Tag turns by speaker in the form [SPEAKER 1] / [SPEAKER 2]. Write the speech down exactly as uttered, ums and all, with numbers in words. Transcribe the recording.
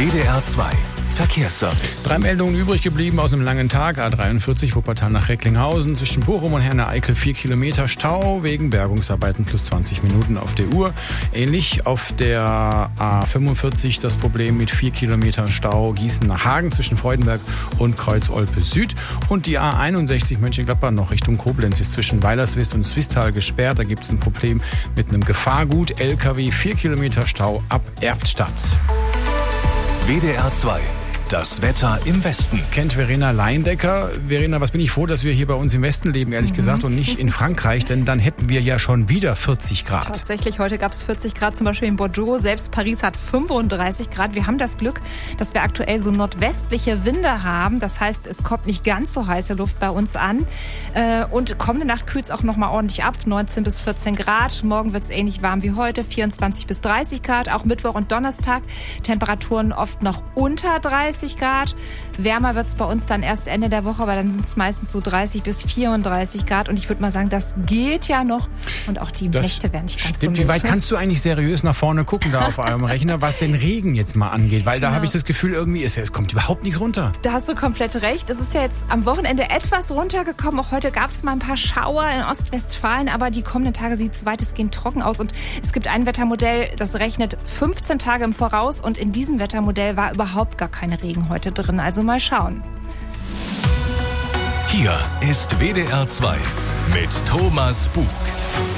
[SPEAKER 1] W D R zwei Verkehrsservice.
[SPEAKER 2] Drei Meldungen übrig geblieben aus einem langen Tag. A dreiundvierzig Wuppertal nach Recklinghausen. Zwischen Bochum und Herne-Eickel vier Kilometer Stau wegen Bergungsarbeiten plus zwanzig Minuten auf der Uhr. Ähnlich auf der A fünfundvierzig das Problem mit vier Kilometern Stau Gießen nach Hagen zwischen Freudenberg und Kreuz-Olpe Süd. Und die A einundsechzig Mönchengladbach noch Richtung Koblenz ist zwischen Weilerswist und Swisttal gesperrt. Da gibt es ein Problem mit einem Gefahrgut. L K W vier Kilometer Stau ab Erftstadt.
[SPEAKER 1] W D R zwei. Das Wetter im Westen.
[SPEAKER 2] Kennt Verena Leindecker. Verena, was bin ich froh, dass wir hier bei uns im Westen leben, ehrlich mhm. gesagt, und nicht in Frankreich, denn dann hätten wir ja schon wieder vierzig Grad.
[SPEAKER 3] Tatsächlich, heute gab es vierzig Grad, zum Beispiel in Bordeaux. Selbst Paris hat fünfunddreißig Grad. Wir haben das Glück, dass wir aktuell so nordwestliche Winde haben. Das heißt, es kommt nicht ganz so heiße Luft bei uns an. Und kommende Nacht kühlt es auch noch mal ordentlich ab, neunzehn bis vierzehn Grad. Morgen wird es ähnlich warm wie heute, vierundzwanzig bis dreißig Grad. Auch Mittwoch und Donnerstag Temperaturen oft noch unter dreißig Grad. Wärmer wird es bei uns dann erst Ende der Woche, aber dann sind es meistens so dreißig bis vierunddreißig Grad. Und ich würde mal sagen, das geht ja noch. Und auch die
[SPEAKER 2] das
[SPEAKER 3] Nächte werden nicht ganz
[SPEAKER 2] stimmt.
[SPEAKER 3] so
[SPEAKER 2] Wie weit
[SPEAKER 3] ne?
[SPEAKER 2] kannst du eigentlich seriös nach vorne gucken da auf eurem Rechner, was den Regen jetzt mal angeht? Weil da
[SPEAKER 3] genau.
[SPEAKER 2] habe ich das Gefühl, irgendwie ist, es kommt überhaupt nichts runter.
[SPEAKER 3] Da hast du komplett recht. Es ist ja jetzt am Wochenende etwas runtergekommen. Auch heute gab es mal ein paar Schauer in Ostwestfalen, aber die kommenden Tage sieht es weitestgehend trocken aus. Und es gibt ein Wettermodell, das rechnet fünfzehn Tage im Voraus. Und in diesem Wettermodell war überhaupt gar kein Regen heute drin. Also mal schauen.
[SPEAKER 1] Hier ist W D R zwei mit Thomas Bug.